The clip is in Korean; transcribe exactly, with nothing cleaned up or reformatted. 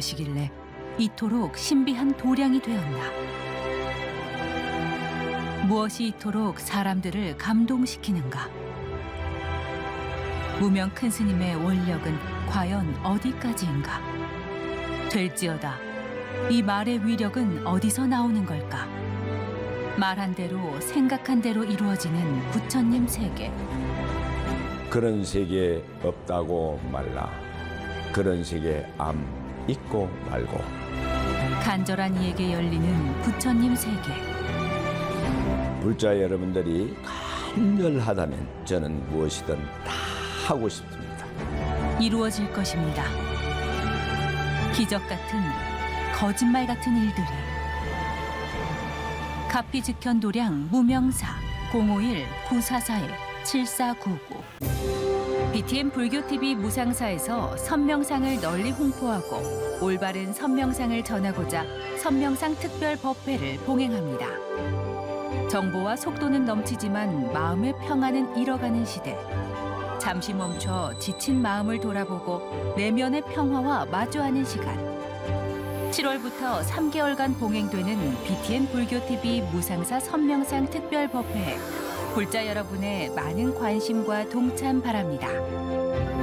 무엇이길래 이토록 신비한 도량이 되었나? 무엇이 이토록 사람들을 감동시키는가? 무명 큰 스님의 원력은 과연 어디까지인가? 될지어다. 이 말의 위력은 어디서 나오는 걸까? 말한 대로 생각한 대로 이루어지는 부처님 세계. 그런 세계 없다고 말라. 그런 세계 암 있고 말고. 간절한 이에게 열리는 부처님 세계. 불자 여러분들이 간절하다면 저는 무엇이든 다 하고 싶습니다. 이루어질 것입니다. 기적 같은, 거짓말 같은 일들이. 가피즉현도량 무명사 공오일 구사사일 칠사구구. 비티엠 불교티비 무상사에서 선명상을 널리 홍보하고 올바른 선명상을 전하고자 선명상 특별 법회를 봉행합니다. 정보와 속도는 넘치지만 마음의 평안은 잃어가는 시대. 잠시 멈춰 지친 마음을 돌아보고 내면의 평화와 마주하는 시간. 칠월부터 삼 개월간 봉행되는 비티엠 불교티비 무상사 선명상 특별 법회에 불자 여러분의 많은 관심과 동참 바랍니다.